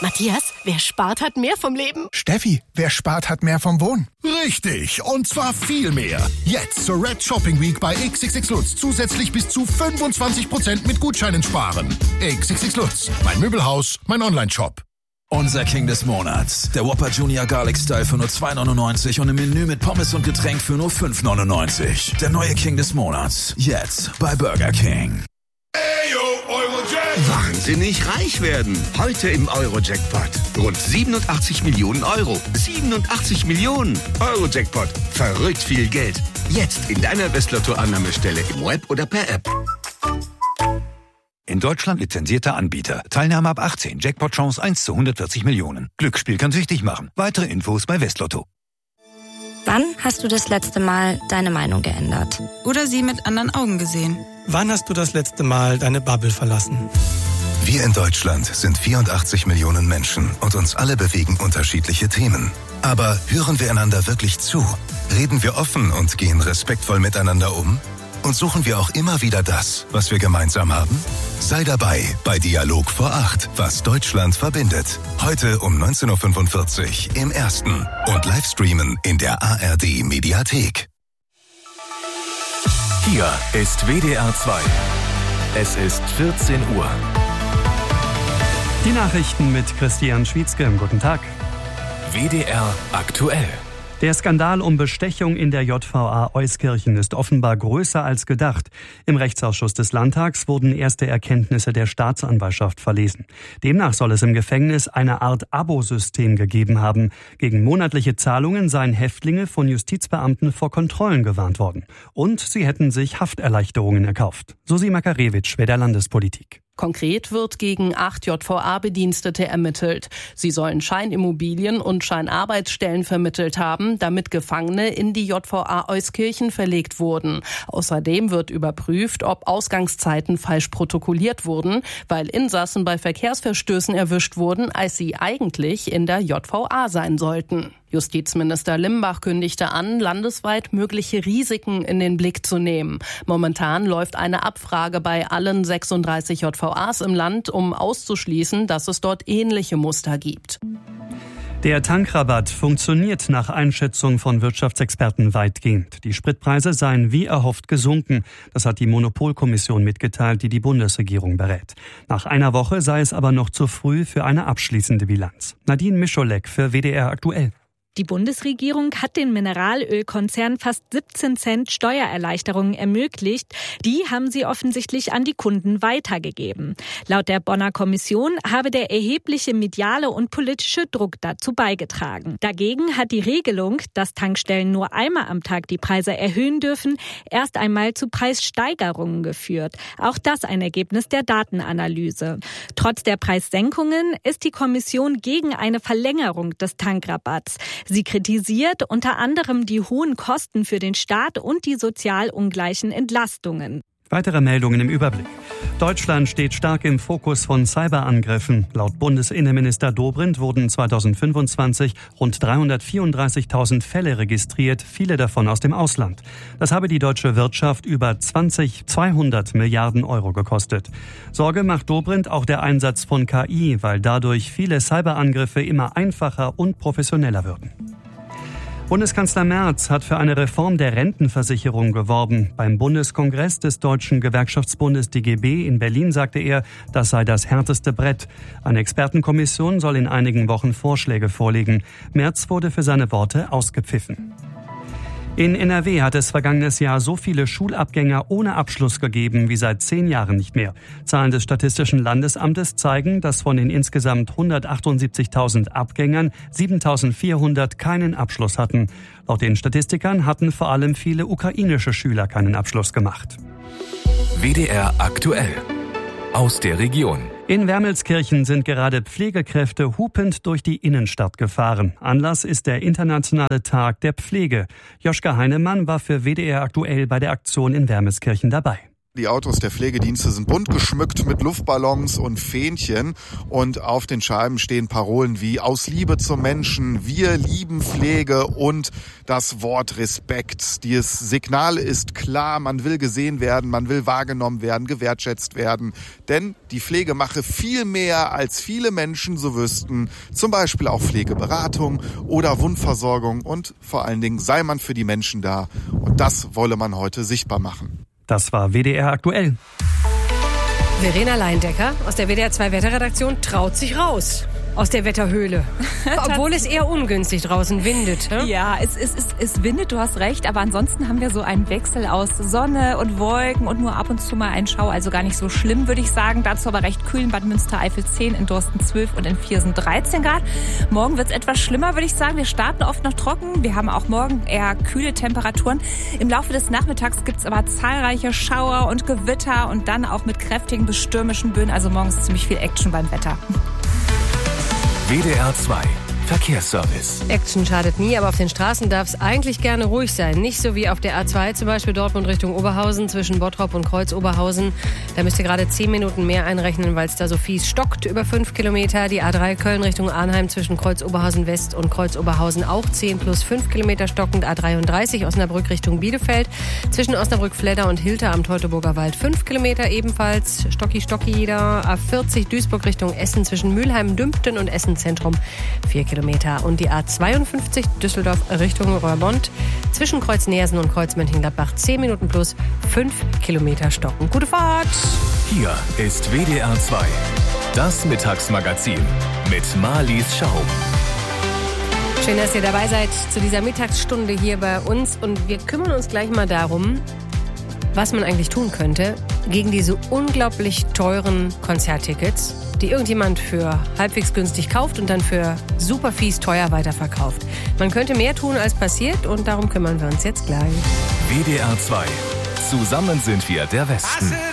Matthias, wer spart, hat mehr vom Leben. Steffi, wer spart, hat mehr vom Wohnen. Richtig, und zwar viel mehr. Jetzt zur Red Shopping Week bei XXX Lutz zusätzlich bis zu 25% mit Gutscheinen sparen. XXX Lutz, mein Möbelhaus, mein Online-Shop. Unser King des Monats, der Whopper Junior Garlic Style für nur 2,99 und im Menü mit Pommes und Getränk für nur 5,99. Der neue King des Monats, jetzt bei Burger King. Wahnsinnig reich werden. Heute im Euro-Jackpot. Rund 87 Millionen Euro. 87 Millionen. Euro-Jackpot. Verrückt viel Geld. Jetzt in deiner Westlotto-Annahmestelle im Web oder per App. In Deutschland lizenzierter Anbieter. Teilnahme ab 18. Jackpot-Chance 1 zu 140 Millionen. Glücksspiel kann süchtig machen. Weitere Infos bei Westlotto. Wann hast du das letzte Mal deine Meinung geändert? Oder sie mit anderen Augen gesehen? Wann hast du das letzte Mal deine Bubble verlassen? Wir in Deutschland sind 84 Millionen Menschen und uns alle bewegen unterschiedliche Themen. Aber hören wir einander wirklich zu? Reden wir offen und gehen respektvoll miteinander um? Und suchen wir auch immer wieder das, was wir gemeinsam haben? Sei dabei bei Dialog vor 8, was Deutschland verbindet. Heute um 19.45 Uhr im Ersten und Livestreamen in der ARD Mediathek. Hier ist WDR 2. Es ist 14 Uhr. Die Nachrichten mit Christian Schwietzke. Guten Tag. WDR aktuell. Der Skandal um Bestechung in der JVA Euskirchen ist offenbar größer als gedacht. Im Rechtsausschuss des Landtags wurden erste Erkenntnisse der Staatsanwaltschaft verlesen. Demnach soll es im Gefängnis eine Art Abosystem gegeben haben. Gegen monatliche Zahlungen seien Häftlinge von Justizbeamten vor Kontrollen gewarnt worden. Und sie hätten sich Hafterleichterungen erkauft. Susi Makarewitsch, WDR Landespolitik. Konkret wird gegen 8 JVA-Bedienstete ermittelt. Sie sollen Scheinimmobilien und Scheinarbeitsstellen vermittelt haben, damit Gefangene in die JVA Euskirchen verlegt wurden. Außerdem wird überprüft, ob Ausgangszeiten falsch protokolliert wurden, weil Insassen bei Verkehrsverstößen erwischt wurden, als sie eigentlich in der JVA sein sollten. Justizminister Limbach kündigte an, landesweit mögliche Risiken in den Blick zu nehmen. Momentan läuft eine Abfrage bei allen 36 JVAs im Land, um auszuschließen, dass es dort ähnliche Muster gibt. Der Tankrabatt funktioniert nach Einschätzung von Wirtschaftsexperten weitgehend. Die Spritpreise seien wie erhofft gesunken. Das hat die Monopolkommission mitgeteilt, die die Bundesregierung berät. Nach einer Woche sei es aber noch zu früh für eine abschließende Bilanz. Nadine Mischolek für WDR aktuell. Die Bundesregierung hat den Mineralölkonzernen fast 17 Cent Steuererleichterungen ermöglicht. Die haben sie offensichtlich an die Kunden weitergegeben. Laut der Bonner Kommission habe der erhebliche mediale und politische Druck dazu beigetragen. Dagegen hat die Regelung, dass Tankstellen nur einmal am Tag die Preise erhöhen dürfen, erst einmal zu Preissteigerungen geführt. Auch das ein Ergebnis der Datenanalyse. Trotz der Preissenkungen ist die Kommission gegen eine Verlängerung des Tankrabatts. Sie kritisiert unter anderem die hohen Kosten für den Staat und die sozial ungleichen Entlastungen. Weitere Meldungen im Überblick. Deutschland steht stark im Fokus von Cyberangriffen. Laut Bundesinnenminister Dobrindt wurden 2025 rund 334.000 Fälle registriert, viele davon aus dem Ausland. Das habe die deutsche Wirtschaft über 200 Milliarden Euro gekostet. Sorge macht Dobrindt auch der Einsatz von KI, weil dadurch viele Cyberangriffe immer einfacher und professioneller würden. Bundeskanzler Merz hat für eine Reform der Rentenversicherung geworben. Beim Bundeskongress des Deutschen Gewerkschaftsbundes DGB in Berlin sagte er, das sei das härteste Brett. Eine Expertenkommission soll in einigen Wochen Vorschläge vorlegen. Merz wurde für seine Worte ausgepfiffen. In NRW hat es vergangenes Jahr so viele Schulabgänger ohne Abschluss gegeben wie seit 10 Jahren nicht mehr. Zahlen des Statistischen Landesamtes zeigen, dass von den insgesamt 178.000 Abgängern 7.400 keinen Abschluss hatten. Laut den Statistikern hatten vor allem viele ukrainische Schüler keinen Abschluss gemacht. WDR aktuell. Aus der Region. In Wermelskirchen sind gerade Pflegekräfte hupend durch die Innenstadt gefahren. Anlass ist der internationale Tag der Pflege. Joschka Heinemann war für WDR aktuell bei der Aktion in Wermelskirchen dabei. Die Autos der Pflegedienste sind bunt geschmückt mit Luftballons und Fähnchen und auf den Scheiben stehen Parolen wie aus Liebe zum Menschen, wir lieben Pflege und das Wort Respekt. Das Signal ist klar, man will gesehen werden, man will wahrgenommen werden, gewertschätzt werden, denn die Pflege mache viel mehr, als viele Menschen so wüssten, zum Beispiel auch Pflegeberatung oder Wundversorgung und vor allen Dingen sei man für die Menschen da und das wolle man heute sichtbar machen. Das war WDR aktuell. Verena Leindecker aus der WDR 2 Wetterredaktion traut sich raus aus der Wetterhöhle. Obwohl es eher ungünstig draußen windet. Ja, es windet, du hast recht. Aber ansonsten haben wir so einen Wechsel aus Sonne und Wolken und nur ab und zu mal einen Schauer. Also gar nicht so schlimm, würde ich sagen. Dazu aber recht kühl in Bad Münstereifel 10, in Dorsten 12 und in Viersen 13 Grad. Morgen wird es etwas schlimmer, würde ich sagen. Wir starten oft noch trocken. Wir haben auch morgen eher kühle Temperaturen. Im Laufe des Nachmittags gibt es aber zahlreiche Schauer und Gewitter und dann auch mit kräftigen bis stürmischen Böen. Also morgens ist ziemlich viel Action beim Wetter. WDR 2 Verkehrsservice. Action schadet nie, aber auf den Straßen darf es eigentlich gerne ruhig sein. Nicht so wie auf der A2, zum Beispiel Dortmund Richtung Oberhausen, zwischen Bottrop und Kreuz-Oberhausen. Da müsst ihr gerade 10 Minuten mehr einrechnen, weil es da so fies stockt, über 5 Kilometer. Die A3 Köln Richtung Arnheim zwischen Kreuz-Oberhausen West und Kreuz-Oberhausen auch 10 plus 5 Kilometer stockend. A33 Osnabrück Richtung Bielefeld, zwischen Osnabrück-Fledder und Hilter am Teutoburger Wald 5 Kilometer ebenfalls. Stocki da. A40 Duisburg Richtung Essen zwischen Mülheim-Dümpten und Essen-Zentrum 4 Kilometer. Und die A52 Düsseldorf Richtung Roermond zwischen Kreuz-Neersen und Kreuz-Mönchengladbach 10 Minuten plus 5 Kilometer stocken. Gute Fahrt! Hier ist WDR 2, das Mittagsmagazin mit Marlies Schaub. Schön, dass ihr dabei seid zu dieser Mittagsstunde hier bei uns. Und wir kümmern uns gleich mal darum, was man eigentlich tun könnte gegen diese unglaublich teuren Konzerttickets, die irgendjemand für halbwegs günstig kauft und dann für super fies teuer weiterverkauft. Man könnte mehr tun, als passiert, und darum kümmern wir uns jetzt gleich. WDR 2. Zusammen sind wir der Westen.